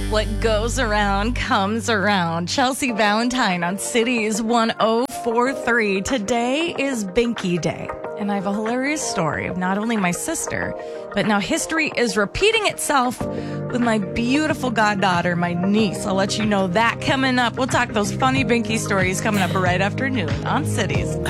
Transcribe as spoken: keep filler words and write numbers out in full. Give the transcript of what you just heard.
What goes around comes around. Chelsea Valentine on Cities one oh four three. Today is Binky Day. And I have a hilarious story of not only my sister, but now history is repeating itself with my beautiful goddaughter, my niece. I'll let you know that coming up. We'll talk those funny Binky stories coming up right after noon on Cities.